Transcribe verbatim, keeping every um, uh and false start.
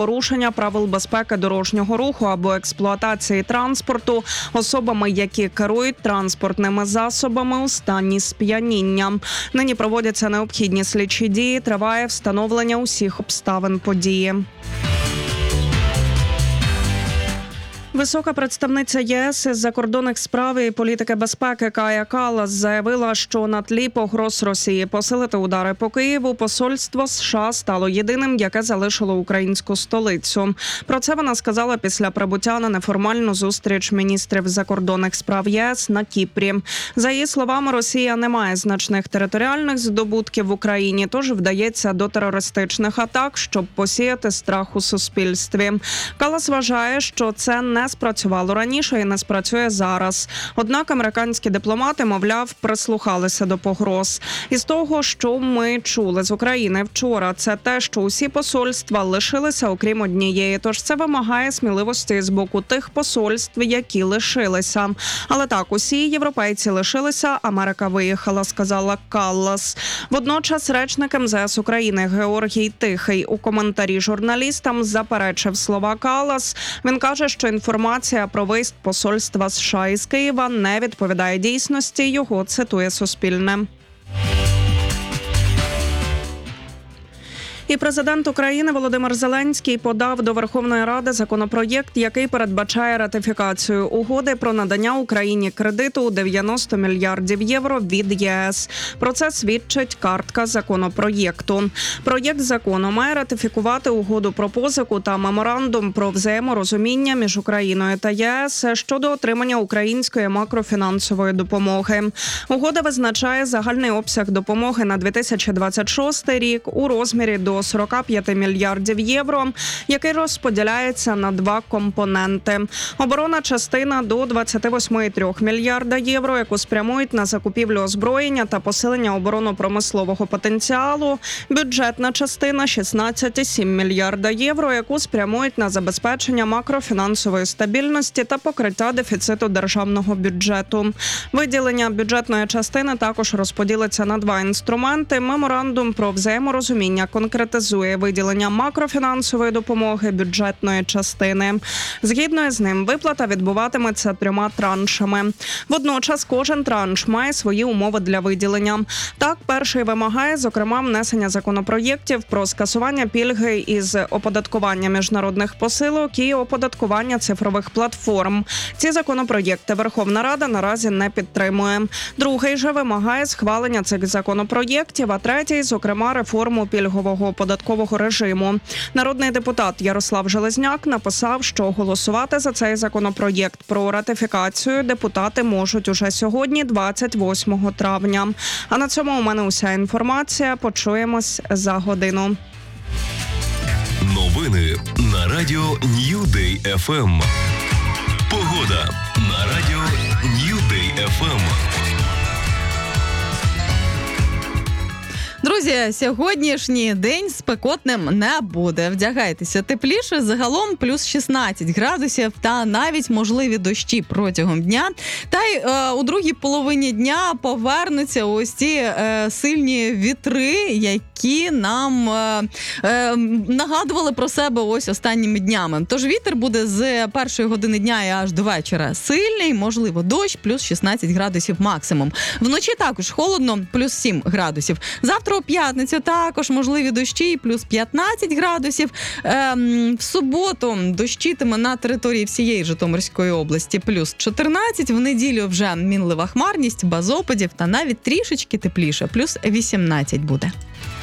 порушення правил безпеки дорожнього руху або експлуатації транспорту особами, які керують транспортними засобами у стані сп'яніння. Нині проводяться необхідні слідчі дії, триває встановлення усіх обставин події. Висока представниця ЄС із закордонних справ і політики безпеки Кая Каллас заявила, що на тлі погроз Росії посилити удари по Києву посольство США стало єдиним, яке залишило українську столицю. Про це вона сказала після прибуття на неформальну зустріч міністрів закордонних справ ЄС на Кіпрі. За її словами, Росія не має значних територіальних здобутків в Україні, тож вдається до терористичних атак, щоб посіяти страх у суспільстві. Каллас вважає, що це не спрацювало раніше і не спрацює зараз. Однак американські дипломати, мовляв, прислухалися до погроз. Із того, що ми чули з України вчора, це те, що усі посольства лишилися, окрім однієї. Тож це вимагає сміливості з боку тих посольств, які лишилися. Але так, усі європейці лишилися, Америка виїхала, сказала Каллас. Водночас речник ем зе ес України Георгій Тихий у коментарі журналістам заперечив слова Каллас. Він каже, що інформація Інформація про виїзд посольства США із Києва не відповідає дійсності, його цитує Суспільне. І президент України Володимир Зеленський подав до Верховної Ради законопроєкт, який передбачає ратифікацію угоди про надання Україні кредиту у дев'яносто мільярдів євро від ЄС. Про це свідчить картка законопроєкту. Проєкт закону має ратифікувати угоду про позику та меморандум про взаєморозуміння між Україною та ЄС щодо отримання української макрофінансової допомоги. Угода визначає загальний обсяг допомоги на дві тисячі двадцять шостий рік у розмірі до сорок п'ять мільярдів євро, який розподіляється на два компоненти. Оборонна частина до двадцять вісім цілих три мільярда євро, яку спрямують на закупівлю озброєння та посилення оборонно-промислового потенціалу. Бюджетна частина – шістнадцять цілих сім мільярда євро, яку спрямують на забезпечення макрофінансової стабільності та покриття дефіциту державного бюджету. Виділення бюджетної частини також розподілиться на два інструменти. Меморандум про взаєморозуміння конкретизує виділення макрофінансової допомоги бюджетної частини. Згідно з ним, виплата відбуватиметься трьома траншами. Водночас кожен транш має свої умови для виділення. Так, перший вимагає, зокрема, внесення законопроєктів про скасування пільги із оподаткування міжнародних посилок і оподаткування цифрових платформ. Ці законопроєкти Верховна Рада наразі не підтримує. Другий же вимагає схвалення цих законопроєктів, а третій, зокрема, реформу пільгового податкового режиму. Народний депутат Ярослав Железняк написав, що голосувати за цей законопроєкт про ратифікацію депутати можуть уже сьогодні, двадцять восьмого травня. А на цьому у мене уся інформація. Почуємось за годину. Новини на радіо New Day еф ем. Погода на радіо New Day еф ем. Друзі, сьогоднішній день спекотним не буде. Вдягайтеся тепліше, загалом плюс шістнадцять градусів та навіть можливі дощі протягом дня. Та й е, у другій половині дня повернуться ось ці е, сильні вітри, які нам е, е, нагадували про себе ось останніми днями. Тож вітер буде з першої години дня і аж до вечора сильний, можливо дощ, плюс шістнадцять градусів максимум. Вночі також холодно, плюс сім градусів. Завтра у п'ятницю також можливі дощі, плюс п'ятнадцять градусів. Ем, в суботу дощитиме на території всієї Житомирської області, плюс чотирнадцять. В неділю вже мінлива хмарність, без опадів та навіть трішечки тепліше, плюс вісімнадцять буде.